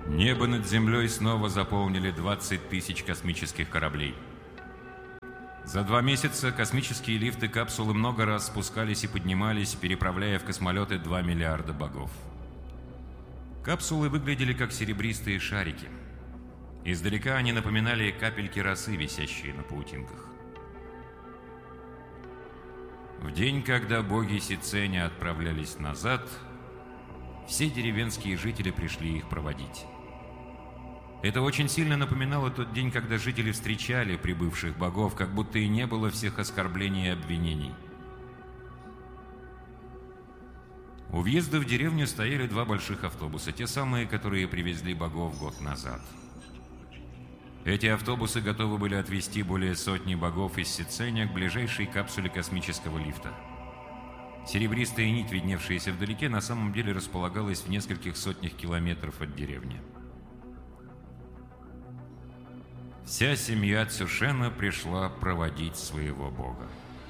Небо над землей снова заполнили 20 тысяч космических кораблей. За 2 месяца космические лифты-капсулы много раз спускались и поднимались, переправляя в космолеты 2 миллиарда богов. Капсулы выглядели как серебристые шарики. Издалека они напоминали капельки росы, висящие на паутинках. В день, когда боги Сиценя отправлялись назад, все деревенские жители пришли их проводить. Это очень сильно напоминало тот день, когда жители встречали прибывших богов, как будто и не было всех оскорблений и обвинений. У въезда в деревню стояли 2 больших автобуса, те самые, которые привезли богов год назад. Эти автобусы готовы были отвезти более сотни богов из Сиценя к ближайшей капсуле космического лифта. Серебристая нить, видневшаяся вдалеке, на самом деле располагалась в нескольких сотнях километров от деревни. Вся семья Цюшена пришла проводить своего бога.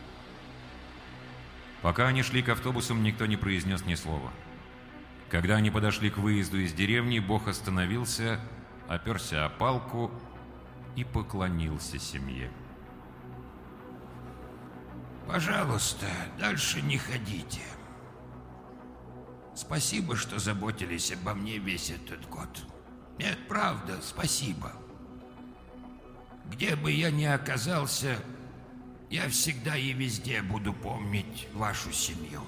Пока они шли к автобусам, никто не произнес ни слова. Когда они подошли к выезду из деревни, бог остановился, оперся о палку и поклонился семье. «Пожалуйста, дальше не ходите. Спасибо, что заботились обо мне весь этот год. Нет, правда, спасибо. Где бы я ни оказался, я всегда и везде буду помнить вашу семью».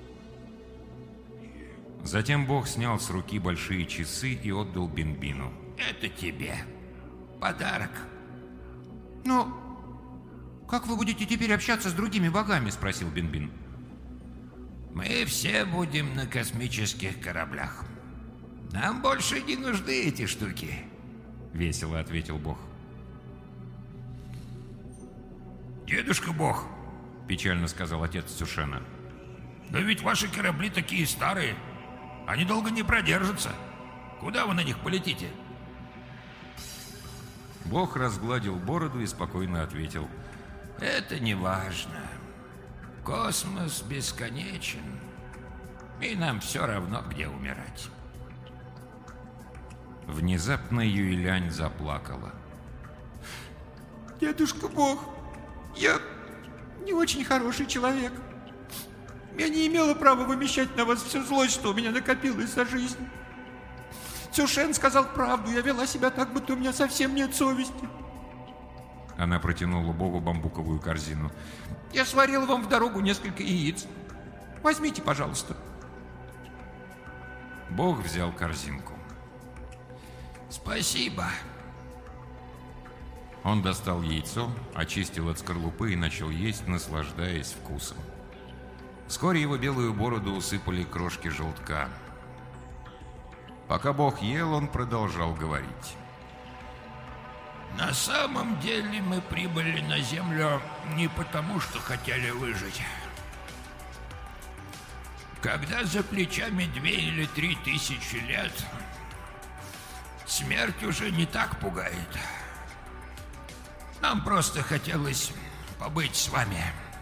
Затем бог снял с руки большие часы и отдал Бинбину. «Это тебе. Подарок». «Но как вы будете теперь общаться с другими богами?» — спросил Бинбин. «Мы все будем на космических кораблях. Нам больше не нужны эти штуки», — весело ответил бог. «Дедушка Бог», — печально сказал отец Цюшена. «но ведь ваши корабли такие старые. Они долго не продержатся. Куда вы на них полетите?» Бог разгладил бороду и спокойно ответил. «Это не важно. Космос бесконечен, и нам все равно, где умирать». Внезапно Юйлянь заплакала. «Дедушка Бог, я не очень хороший человек. Я не имела права вымещать на вас всю злость, что у меня накопилось за жизнь. Цюшен сказал правду, я вела себя так, будто у меня совсем нет совести». Она протянула богу бамбуковую корзину. «Я сварила вам в дорогу несколько яиц. Возьмите, пожалуйста». Бог взял корзинку. «Спасибо». Он достал яйцо, очистил от скорлупы и начал есть, наслаждаясь вкусом. Вскоре его белую бороду усыпали крошки желтка. Пока бог ел, он продолжал говорить. «На самом деле мы прибыли на Землю не потому, что хотели выжить. Когда за плечами 2 или 3 тысячи лет, смерть уже не так пугает. Нам просто хотелось побыть с вами.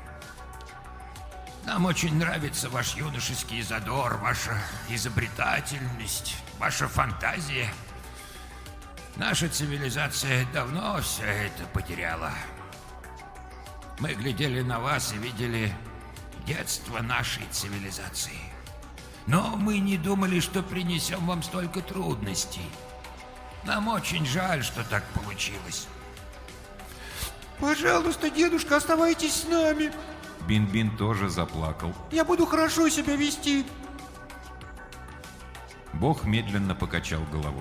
Нам очень нравится ваш юношеский задор, ваша изобретательность, ваша фантазия. Наша цивилизация давно все это потеряла. Мы глядели на вас и видели детство нашей цивилизации. Но мы не думали, что принесем вам столько трудностей. Нам очень жаль, что так получилось». «Пожалуйста, дедушка, оставайтесь с нами». Бинбин тоже заплакал. «Я буду хорошо себя вести». Бог медленно покачал головой.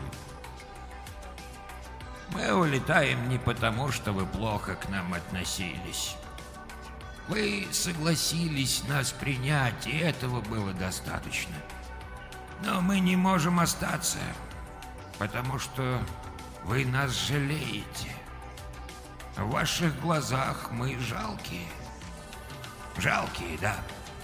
«Мы улетаем не потому, что вы плохо к нам относились. Вы согласились нас принять, и этого было достаточно. Но мы не можем остаться, потому что вы нас жалеете. В ваших глазах мы жалкие. Жалкие, да».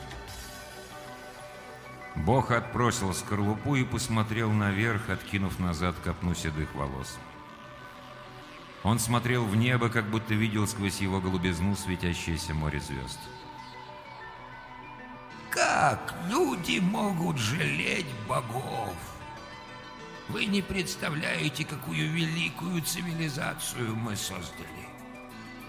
Бог отбросил скорлупу и посмотрел наверх, откинув назад копну седых волос. Он смотрел в небо, как будто видел сквозь его голубизну светящееся море звезд. Как люди могут жалеть богов? Вы не представляете, какую великую цивилизацию мы создали.